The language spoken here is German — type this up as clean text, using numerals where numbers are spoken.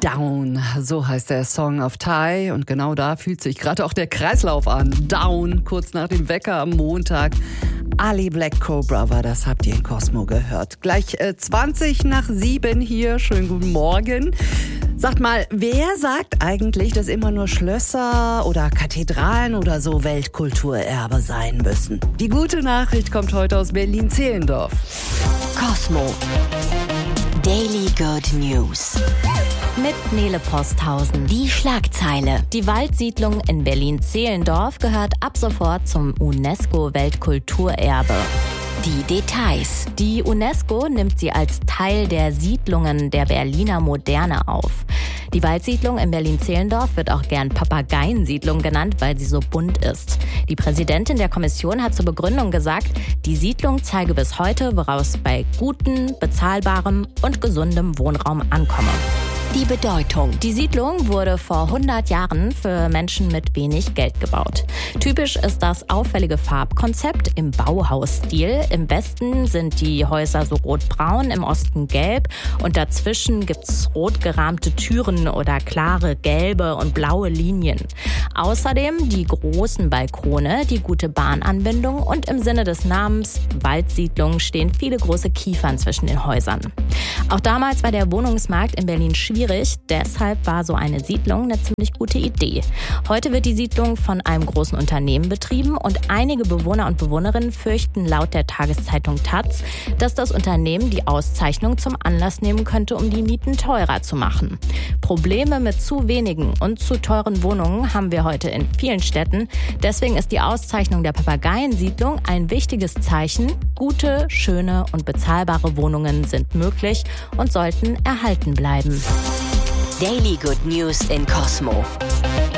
Down, so heißt der Song auf Thai und genau da fühlt sich gerade auch der Kreislauf an. Down, kurz nach dem Wecker am Montag. Ali Black Cobra war das, habt ihr in Cosmo gehört. Gleich 7:20 hier, schönen guten Morgen. Sagt mal, wer sagt eigentlich, dass immer nur Schlösser oder Kathedralen oder so Weltkulturerbe sein müssen? Die gute Nachricht kommt heute aus Berlin-Zehlendorf. Cosmo Daily Good News mit Nele Posthausen. Die Schlagzeile. Die Waldsiedlung in Berlin-Zehlendorf gehört ab sofort zum UNESCO-Weltkulturerbe. Die Details. Die UNESCO nimmt sie als Teil der Siedlungen der Berliner Moderne auf. Die Waldsiedlung in Berlin-Zehlendorf wird auch gern Papageiensiedlung genannt, weil sie so bunt ist. Die Präsidentin der Kommission hat zur Begründung gesagt, die Siedlung zeige bis heute, woraus bei gutem, bezahlbarem und gesundem Wohnraum ankomme. Die Bedeutung. Die Siedlung wurde vor 100 Jahren für Menschen mit wenig Geld gebaut. Typisch ist das auffällige Farbkonzept im Bauhausstil. Im Westen sind die Häuser so rot-braun, im Osten gelb und dazwischen gibt's rot gerahmte Türen oder klare gelbe und blaue Linien. Außerdem die großen Balkone, die gute Bahnanbindung und im Sinne des Namens Waldsiedlung stehen viele große Kiefern zwischen den Häusern. Auch damals war der Wohnungsmarkt in Berlin schwierig, deshalb war so eine Siedlung eine ziemlich gute Idee. Heute wird die Siedlung von einem großen Unternehmen betrieben und einige Bewohner und Bewohnerinnen fürchten laut der Tageszeitung taz, dass das Unternehmen die Auszeichnung zum Anlass nehmen könnte, um die Mieten teurer zu machen. Probleme mit zu wenigen und zu teuren Wohnungen haben wir heute in vielen Städten. Deswegen ist die Auszeichnung der Papageiensiedlung ein wichtiges Zeichen. Gute, schöne und bezahlbare Wohnungen sind möglich und sollten erhalten bleiben. Daily Good News in Cosmo.